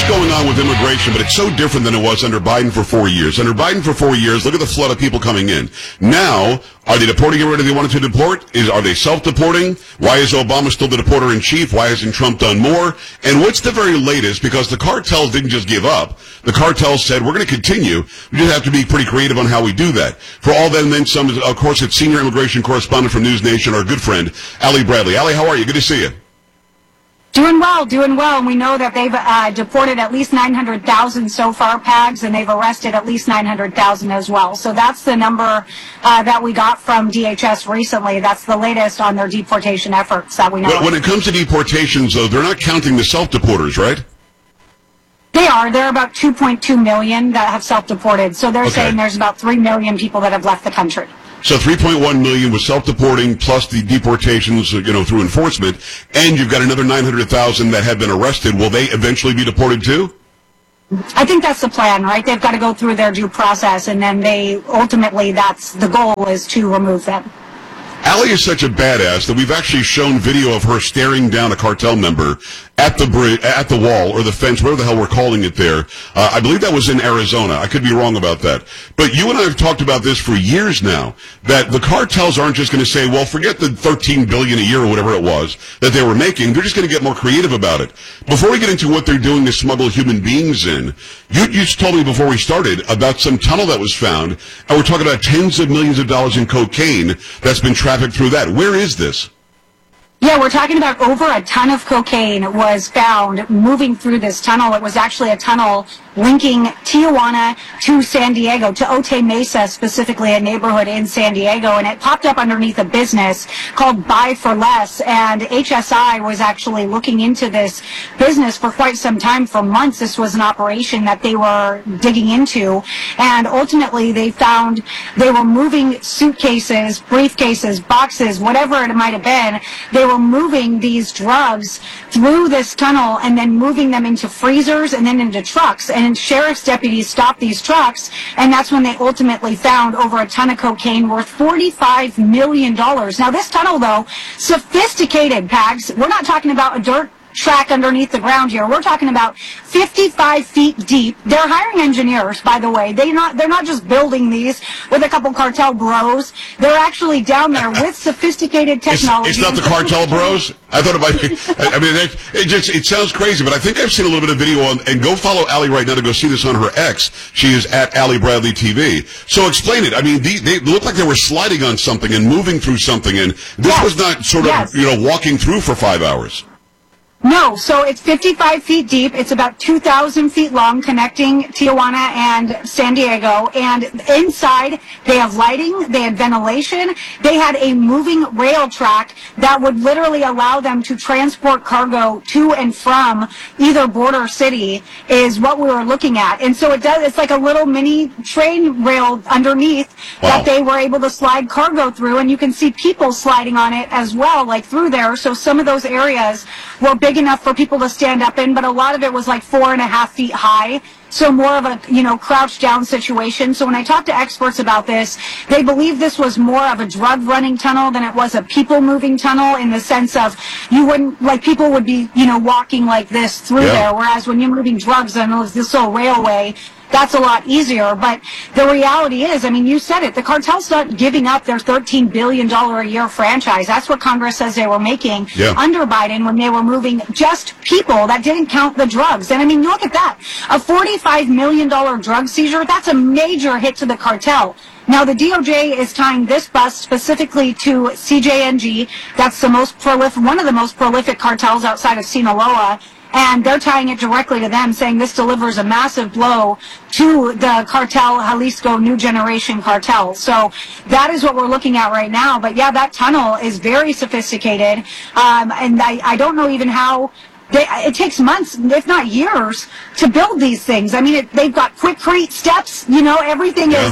going on with immigration, but it's so different than it was under Biden for 4 years. Under Biden for 4 years, look at the flood of people coming in. Now, are they deporting everybody they wanted to deport? Are they self-deporting? Why is Obama still the deporter-in-chief? Why hasn't Trump done more? And what's the very latest? Because the cartels didn't just give up. The cartels said, we're going to continue. We just have to be pretty creative on how we do that. For all that and then some, of course, it's senior immigration correspondent from News Nation, our good friend, Ali Bradley. Ali, how are you? Good to see you. Doing well. And we know that they've deported at least 900,000 so far, Pags, and they've arrested at least 900,000 as well. So that's the number that we got from DHS recently. That's the latest on their deportation efforts that we know. But when it comes to deportations, though, they're not counting the self-deporters, right? They are. There are about 2.2 million that have self-deported. So they're saying there's about 3 million people that have left the country. So 3.1 million was self-deporting plus the deportations, through enforcement, and you've got another 900,000 that have been arrested. Will they eventually be deported too? I think that's the plan, right? They've got to go through their due process, and then that's the goal is to remove them. Ali is such a badass that we've actually shown video of her staring down a cartel member at the bridge, at the wall or the fence, whatever the hell we're calling it there. I believe that was in Arizona. I could be wrong about that. But you and I have talked about this for years now, that the cartels aren't just going to say, well, forget the $13 billion a year or whatever it was that they were making. They're just going to get more creative about it. Before we get into what they're doing to smuggle human beings in, you just told me before we started about some tunnel that was found, and we're talking about tens of millions of dollars in cocaine that's been trafficked through that. Where is this? Yeah, we're talking about over a ton of cocaine was found moving through this tunnel. It was actually a tunnel linking Tijuana to San Diego, to Otay Mesa, specifically a neighborhood in San Diego, and it popped up underneath a business called Buy for Less, and HSI was actually looking into this business for quite some time, for months. This was an operation that they were digging into, and ultimately they found they were moving suitcases, briefcases, boxes, whatever it might have been. They were moving these drugs through this tunnel and then moving them into freezers and then into trucks. And sheriff's deputies stopped these trucks, and that's when they ultimately found over a ton of cocaine worth $45 million. Now, this tunnel, though, sophisticated, Pags. We're not talking about a dirt track underneath the ground here. We're talking about 55 feet deep. They're hiring engineers, by the way. They're not just building these with a couple cartel bros. They're actually down there with sophisticated technology. It's not the cartel bros? I thought it might be. I mean, it sounds crazy, but I think I've seen a little bit of video on, and go follow Ali right now to go see this on her X. She is at Ali Bradley TV. So explain it. I mean, they look like they were sliding on something and moving through something, and this was not sort of, walking through for 5 hours. No, so it's 55 feet deep. It's about 2,000 feet long, connecting Tijuana and San Diego. And inside, they have lighting, they had ventilation, they had a moving rail track that would literally allow them to transport cargo to and from either border city, is what we were looking at. And so it's like a little mini train rail underneath that they were able to slide cargo through. And you can see people sliding on it as well, like through there. So some of those areas were big enough for people to stand up in, but a lot of it was like 4.5 feet high. So more of a, crouched down situation. So when I talk to experts about this, they believe this was more of a drug running tunnel than it was a people moving tunnel, in the sense of people would be, walking like this through there. Whereas when you're moving drugs on this little railway, that's a lot easier. But the reality is, I mean, you said it, the cartel's not giving up their $13 billion a year franchise. That's what Congress says they were making under Biden when they were moving just people. That didn't count the drugs. And I mean, look at that. A $45 million drug seizure, that's a major hit to the cartel. Now, the DOJ is tying this bust specifically to CJNG. That's one of the most prolific cartels outside of Sinaloa. And they're tying it directly to them, saying this delivers a massive blow to the cartel, Jalisco New Generation cartel. So that is what we're looking at right now. But yeah, that tunnel is very sophisticated. And I don't know even how. It takes months, if not years, to build these things. I mean, they've got quickcrete steps. Everything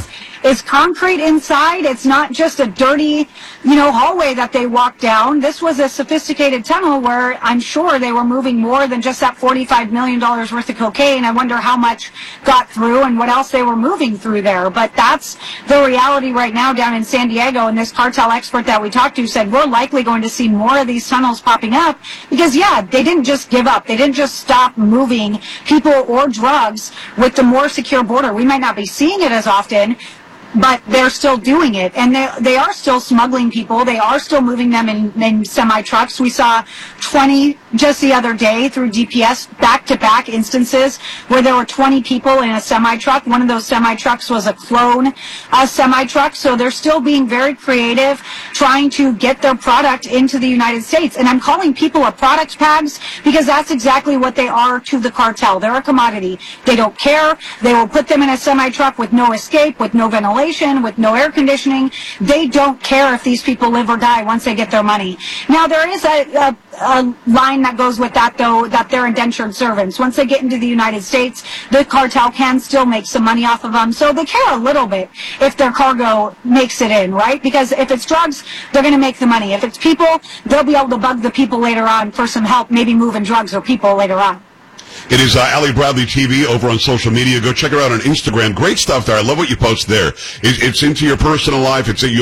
is concrete inside. It's not just a dirty, hallway that they walk down. This was a sophisticated tunnel where I'm sure they were moving more than just that $45 million worth of cocaine. I wonder how much got through and what else they were moving through there. But that's the reality right now down in San Diego. And this cartel expert that we talked to said we're likely going to see more of these tunnels popping up because, they didn't just give up. They didn't just stop moving people or drugs with the more secure border. We might not be seeing it as often, but they're still doing it, and they are still smuggling people. They are still moving them in semi-trucks. We saw 20 just the other day through DPS, back-to-back instances where there were 20 people in a semi-truck. One of those semi-trucks was a clone semi-truck, so they're still being very creative, trying to get their product into the United States. And I'm calling people a product pags because that's exactly what they are to the cartel. They're a commodity. They don't care. They will put them in a semi-truck with no escape, with no ventilation, with no air conditioning. They don't care if these people live or die once they get their money. Now, there is a line that goes with that, though, that they're indentured servants. Once they get into the United States, the cartel can still make some money off of them. So they care a little bit if their cargo makes it in, right? Because if it's drugs, they're going to make the money. If it's people, they'll be able to bug the people later on for some help, maybe moving drugs or people later on. It is Allie Bradley TV over on social media. Go check her out on Instagram. Great stuff there. I love what you post there. It's into your personal life. It's